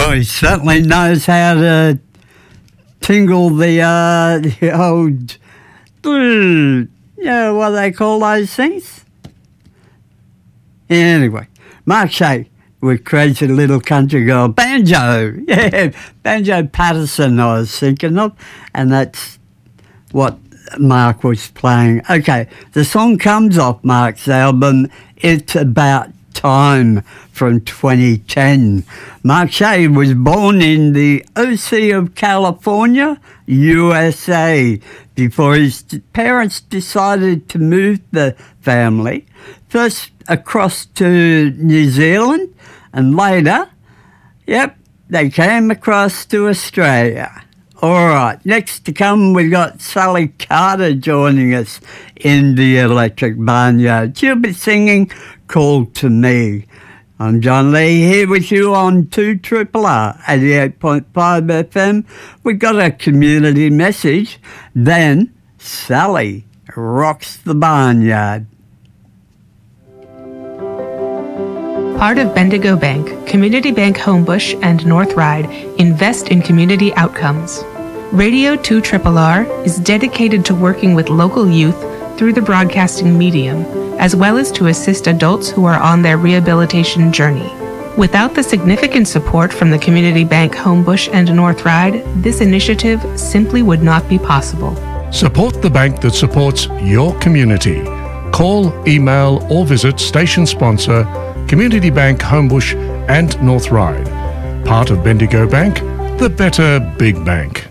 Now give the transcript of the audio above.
Well, he certainly knows how to tingle the old, what do they call those things? Anyway, Mark Shea with Crazy Little Country Girl. Banjo, Banjo Patterson I was thinking of, and that's what Mark was playing. Okay, the song comes off Mark's album, It's About Time, from 2010. Mark Shea was born in the OC of California, USA, before his parents decided to move the family, first across to New Zealand, and later, they came across to Australia. All right, next to come, we got Sally Carter joining us in the Electric Barnyard. She'll be singing Call to Me. I'm John Lee here with you on 2RRR 88.5 FM. We got a community message. Then Sally rocks the barnyard. Part of Bendigo Bank, Community Bank Homebush and North Ryde invest in community outcomes. Radio 2RRR is dedicated to working with local youth through the broadcasting medium, as well as to assist adults who are on their rehabilitation journey. Without the significant support from the Community Bank Homebush and North Ryde, this initiative simply would not be possible. Support the bank that supports your community. Call, email or visit station sponsor Community Bank Homebush and North Ryde. Part of Bendigo Bank, the better big bank.